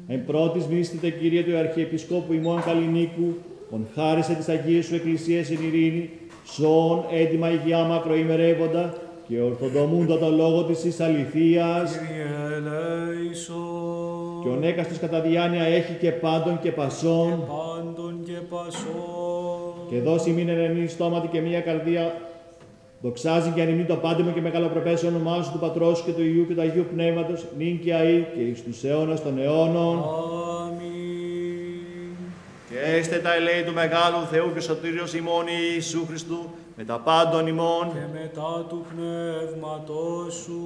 Εν πρώτης μνήστητε, Κύριε, του Αρχιεπισκόπου ημών Καλλινίκου, ον χάρισε της Αγίας Σου Εκκλησίας εν ειρήνη, σώον έτοιμα υγειά μακροημερεύοντα και ορθοδομούντα το λόγο της αληθείας. Κύριε ελέησον. Και ο έκαστος κατά διάνοια έχει και πάντων και πασών. Και πάντων και πασών. Και δώσει μην ενενή στόματι και μία καρδία. Δοξάζει και ανημεί το πάντιμο και μεγαλοπρεπές όνομά Σου του Πατρός και του Υιού και του Αγίου Πνεύματος, νυν και αεί και εις τους αιώνας των αιώνων. Αμήν. Και έστε τα ελέη του μεγάλου Θεού και Σωτήριος ημών Ιησού Χριστού, με τα πάντων ημών. Και μετά του Πνεύματός Σου.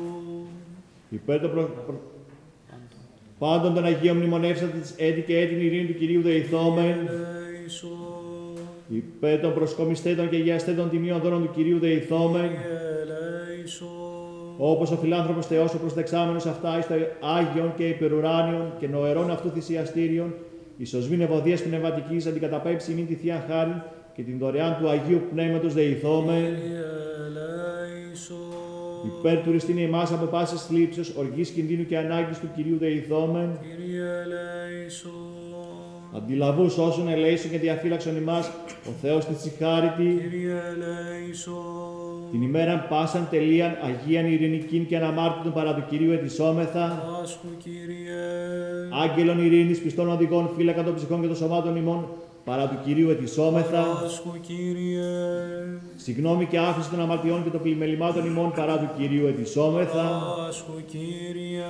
Υπέρ των πάντων των Αγίων μνημονεύσατε της έτη και έτην ειρήνη του Κυρίου δεηθόμεν. Ελέησον. Υπέρ των προσκομιστέτων και γιαστέτων τιμίων δώρων του Κυρίου δεηθόμεν. Ελέησον. Όπως ο φιλάνθρωπος Θεός, ο προστεξάμενος αυτά εις το Άγιον και υπερουράνιον και νοερών αυτού θυσιαστήριων, εις οσμήν ευωδίας πνευματικής αντικαταπέμψει μην τη Θεία Χάριν και την δωρεάν του Αγίου Πνεύματος δεηθόμεν. Ελέησον. Υπέρ του ρηστίνη εμάς από πάσης θλίψεως, οργής κινδύνου και ανάγκης του Κυρίου δεηθόμεν. Κύριε ελέησον. Αντιλαβούς όσων ελέησον και διαφύλαξον ημάς, ο Θεός της συγχάρητη, Κύριε ελέησον. την ημέραν πάσαν τελείαν Αγίαν ειρηνικήν και αναμάρτητον παρά του Κυρίου ετισόμεθα. Πάσχου, Κύριε. Άγγελων ειρήνης, πιστών οδηγών, φύλακα των ψυχών και των σωμάτων ημών, παρά του Κυρίου ετισόμεθα. Πάσχου, Κύριε. Συγγνώμη και άφηση των αμαρτιών και των πλημελημάτων ημών, παρά του Κυρίου ετισόμεθα. Πάσχου, Κύριε.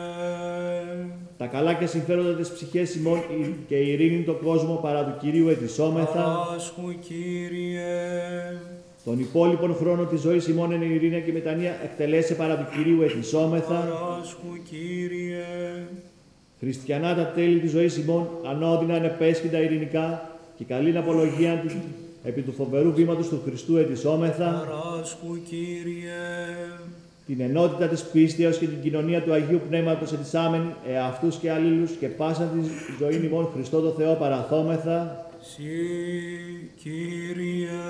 Τα καλά και συμφέροντα της ψυχές ημών και η ειρήνη τον κόσμο, παρά του Κυρίου ετισόμεθα. Πάσχου, Κύριε. Τον υπόλοιπον χρόνο της ζωής ημών εν ειρήνη και μετανία εκτελέσε παρά του Κυρίου ετισόμεθα. Πάσχου, Κύριε. Χριστιανά τα τέλη της ζωής ημών, ανώδυνα ανεπέσχυντα ειρηνικά και καλήν απολογία επί του φοβερού βήματος του Χριστού ετισόμεθα. Πάσχου, Κύριε. Την ενότητα της πίστεως και την κοινωνία του Αγίου Πνεύματος ετισάμενη, εαυτούς και αλλήλους και πάσαν τη ζωή ημών Χριστό το Θεό παραθόμεθα. Συ, Κύριε.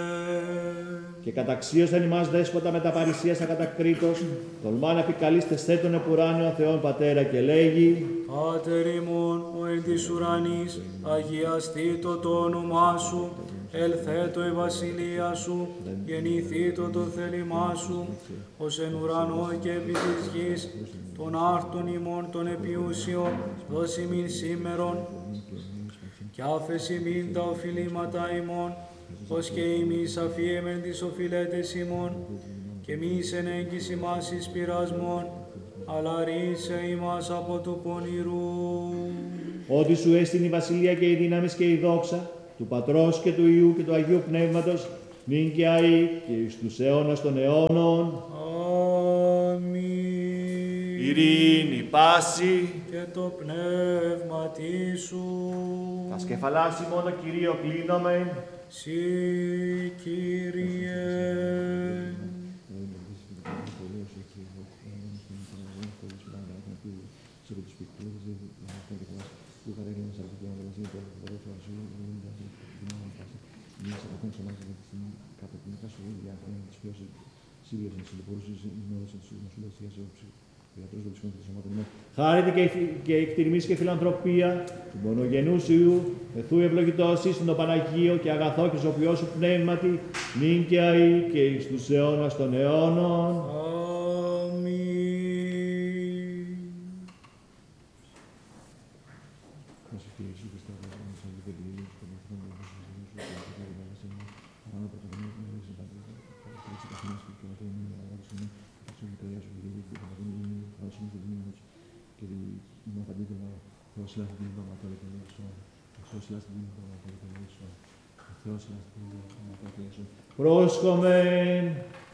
Και καταξίωσαν ημάς δέσποτα με τα παρησίας ακατακρίτως, τολμά να επικαλείστε θέτων επουράνιων Θεών Πατέρα και λέγει: Πάτερ ημών, ο εν της ουρανής, αγιαστήτω το όνομά Σου, ελθέτω η βασιλεία Σου, γεννηθήτω το θέλημά Σου, ως εν ουρανό και επί της γης, των άρτων ημών των επιούσιων, δώσει μην σήμερον, κι άφεση μην τα οφειλήματα ημών, ως και εμείς αφιέμεν τις οφειλέτες ημών, και μης εν έγκυς ημάς εις πειρασμών, αλλά ρίσε ημάς από του πονηρού. Ότι Σου έστειν η βασιλεία και η δύναμη και η δόξα του Πατρός και του Υιού και του Αγίου Πνεύματος, νυν και αεί και εις τους αιώνας των αιώνων. Αμήν. Ειρήνη, πάση. Και το πνεύμα Σου. Τα σκεφαλάς ημών το Κυρίο κλείνομεν. Συ, Κύριε. Χάρητη και εκτιμής και φιλανθρωπία του μονογενούς Υιού, εθού ευλογητός εις το Παναγίο και αγαθό και σοφιό Σου πνεύματι, νυν και αεί και εις τους αιώνας των αιώνων. Αμήν. Πρόσκομεν.